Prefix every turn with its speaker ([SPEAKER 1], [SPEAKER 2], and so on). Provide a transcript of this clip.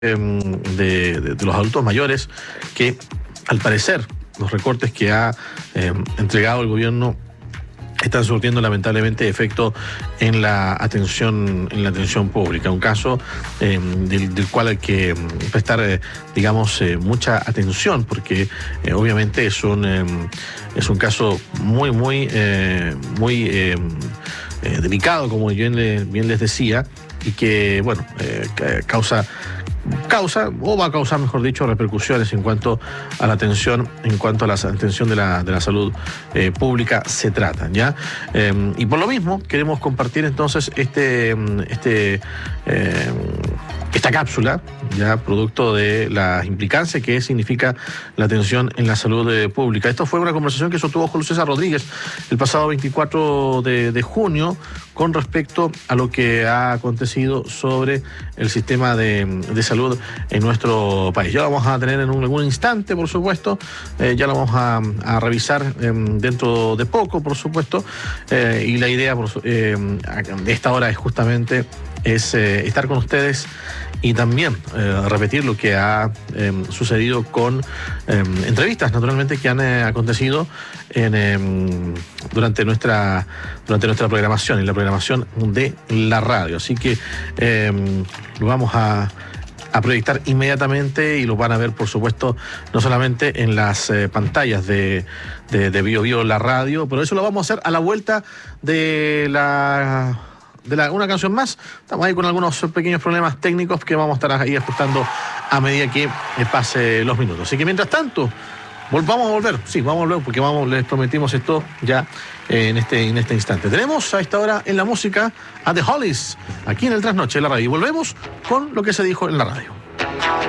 [SPEAKER 1] de los adultos mayores que, al parecer, los recortes que ha entregado el gobierno están surtiendo lamentablemente efecto en la atención pública. Un caso del cual hay que prestar, mucha atención, porque obviamente es un caso muy delicado, como bien les decía, y que, causa o va a causar, mejor dicho, repercusiones en cuanto a la atención, de la salud pública se trata, ¿ya? Y por lo mismo queremos compartir entonces esta cápsula, ya producto de la implicancia que significa la atención en la salud pública. Esto fue una conversación que sostuvo Julio César Rodríguez el pasado 24 de junio con respecto a lo que ha acontecido sobre el sistema de salud en nuestro país. Ya lo vamos a tener en algún instante, por supuesto, ya lo vamos a revisar dentro de poco, por supuesto, y la idea de esta hora es justamente estar con ustedes y también repetir lo que ha sucedido con entrevistas, naturalmente, que han acontecido durante nuestra programación, en la programación de la radio. Así que lo vamos a proyectar inmediatamente y lo van a ver, por supuesto, no solamente en las pantallas de Bio Bio la radio, pero eso lo vamos a hacer a la vuelta de una canción más. Estamos ahí con algunos pequeños problemas técnicos que vamos a estar ahí ajustando a medida que pase los minutos. Así que mientras tanto, vamos a volver porque les prometimos esto ya en este instante. Tenemos a esta hora en la música a The Hollies, aquí en el Trasnoche de la radio, y volvemos con lo que se dijo en la radio.